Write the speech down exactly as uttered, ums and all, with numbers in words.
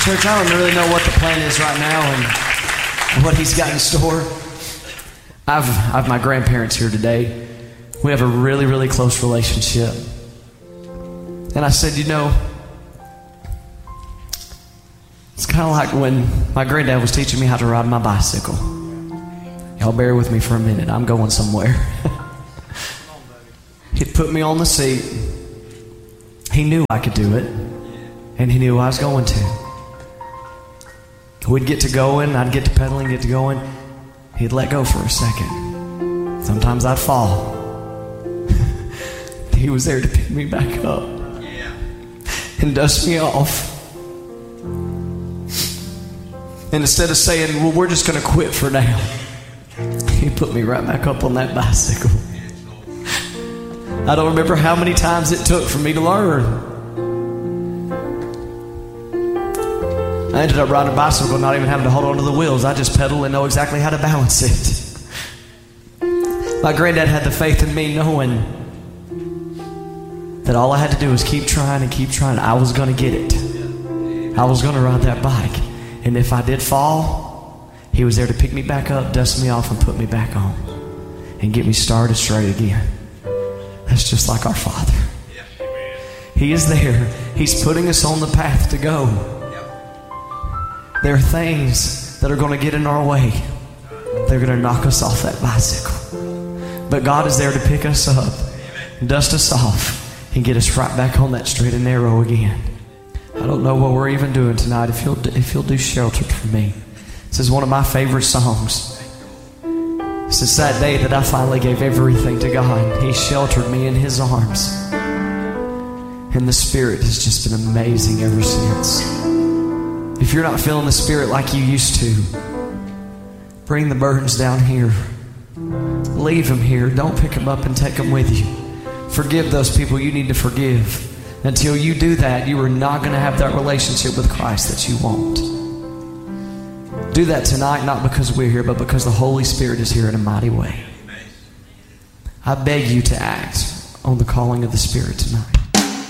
Church, I don't really know what the plan is right now and what he's got in store. I've, I have my grandparents here today. We have a really, really close relationship. And I said, you know, it's kind of like when my granddad was teaching me how to ride my bicycle. Y'all bear with me for a minute. I'm going somewhere. He'd put me on the seat. He knew I could do it. And he knew I was going to. We'd get to going. I'd get to pedaling, get to going. He'd let go for a second. Sometimes I'd fall. He was there to pick me back up and dust me off. And instead of saying, well, we're just going to quit for now, he put me right back up on that bicycle. I don't remember how many times it took for me to learn. I ended up riding a bicycle not even having to hold on to the wheels. I just pedal and know exactly how to balance it. My granddad had the faith in me, knowing that all I had to do was keep trying and keep trying. I was going to get it. I was going to ride that bike. And if I did fall, he was there to pick me back up, dust me off, and put me back on and get me started straight again. That's just like our Father. He is there. He's putting us on the path to go. There are things that are going to get in our way. They're going to knock us off that bicycle. But God is there to pick us up, dust us off, and get us right back on that straight and narrow again. I don't know what we're even doing tonight. If you'll, if you'll do Sheltered for me. This is one of my favorite songs. Since that day that I finally gave everything to God, He sheltered me in His arms. And the Spirit has just been amazing ever since. If you're not feeling the Spirit like you used to, bring the burdens down here. Leave them here. Don't pick them up and take them with you. Forgive those people you need to forgive. Until you do that, you are not going to have that relationship with Christ that you want. Do that tonight, not because we're here, but because the Holy Spirit is here in a mighty way. I beg you to act on the calling of the Spirit tonight.